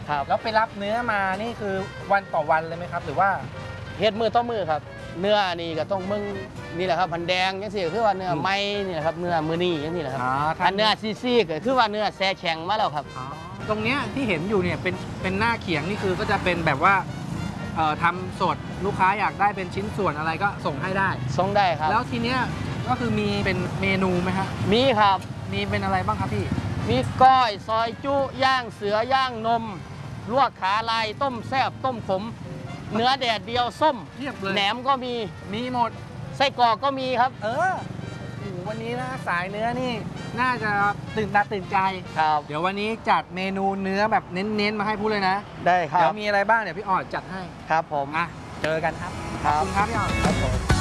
ครับแล้วไปรับเนื้อมานี่คือวันต่อวันเลยไหมครับหรือว่าเฮ็ดมือต่อมือครับเนื้อนี่ก็ต้องมึงนี่แหละครับพันแดงยังสิคือว่าเนื้อไม้นี่แหละครับเนื้อมือนี่ยังนี่แหละครับอันเนื้อซีก็คือว่าเนื้อแซ่แข็งมาแล้วครับตรงเนี้ยที่เห็นอยู่เนี่ยเป็นหน้าเขียงนี่คือก็จะเป็นแบบว่าทำสดลูกค้าอยากได้เป็นชิ้นส่วนอะไรก็ส่งให้ได้ส่งได้ครับแล้วทีเนี้ยก็คือมีเป็นเมนูไหมครับมีครับมีเป็นอะไรบ้างครับพี่มีก้อยซอยจุย่างเสือย่างนมลวกขาลายต้มแซ่บต้มขมเนื้อแดดเดียวส้มเทียบเลยแหนมก็มีหมดไส้กรอกก็มีครับวันนี้นะสายเนื้อนี่น่าจะตื่นตาตื่นใจครับเดี๋ยววันนี้จัดเมนูเนื้อแบบเน้นๆมาให้พูดเลยนะได้ครับเดี๋ยวมีอะไรบ้างเดี๋ยวพี่ออดจัดให้ครับผมเจอกันครับขอบคุณครับพี่ออดครับผม